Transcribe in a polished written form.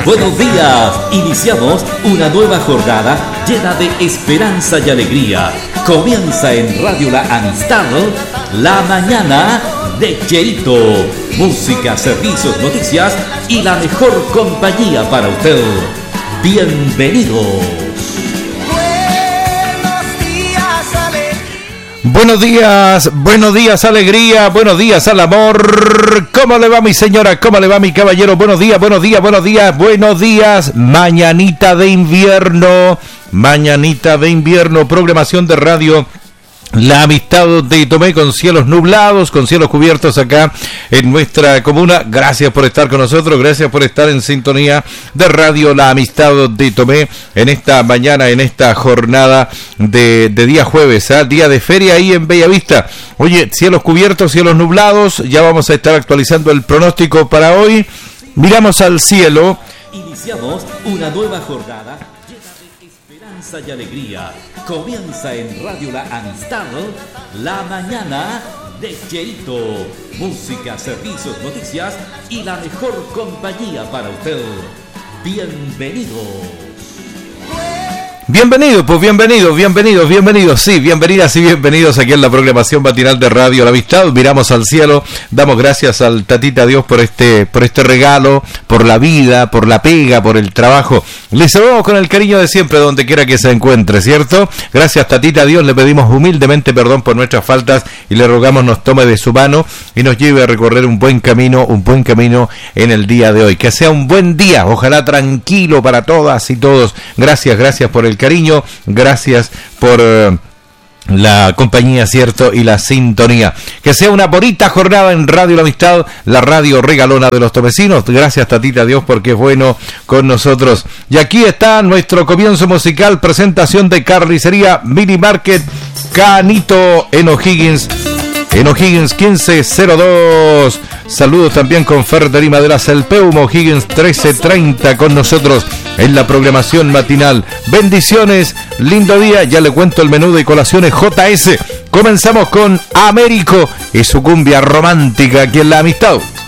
Buenos días, iniciamos una nueva jornada llena de esperanza y alegría. Comienza en Radio La Amistad, la mañana de Cheito. Música, servicios, noticias y la mejor compañía para usted. Bienvenidos. Buenos días alegría, buenos días al amor. ¿Cómo le va mi señora? ¿Cómo le va mi caballero? Buenos días, mañanita de invierno, programación de radio La Amistad de Tomé, con cielos nublados, con cielos cubiertos acá en nuestra comuna. Gracias por estar con nosotros, gracias por estar en sintonía de radio La Amistad de Tomé en esta mañana, en esta jornada de día jueves, día de feria ahí en Bellavista. Oye, cielos cubiertos, cielos nublados, ya vamos a estar actualizando el pronóstico para hoy. Miramos al cielo. Iniciamos una nueva jornada llena de esperanza y alegría. Comienza en Radio La Amistad, la mañana de Cheito. Música, servicios, noticias y la mejor compañía para usted. Bienvenidos. Bienvenidos, sí, bienvenidas y bienvenidos aquí en la programación matinal de Radio La Amistad. Miramos al cielo, damos gracias al Tatita Dios por este regalo, por la vida, por la pega, por el trabajo. Le saludamos con el cariño de siempre donde quiera que se encuentre, ¿cierto? Gracias, Tatita Dios, le pedimos humildemente perdón por nuestras faltas y le rogamos nos tome de su mano y nos lleve a recorrer un buen camino en el día de hoy. Que sea un buen día, ojalá tranquilo para todas y todos. Gracias por el cariño, gracias por la compañía, cierto, y la sintonía. Que sea una bonita jornada en Radio La Amistad, la radio regalona de los tomecinos. Gracias, Tatita Dios, porque es bueno con nosotros. Y aquí está nuestro comienzo musical, presentación de Carnicería Mini Market Canito en O'Higgins 1502. Saludos también con Ferretería Maderas El Peumo, O'Higgins 1330 con nosotros en la programación matinal. Bendiciones, lindo día. Ya le cuento el menú de colaciones JS. Comenzamos con Américo y su cumbia romántica aquí en La Amistad.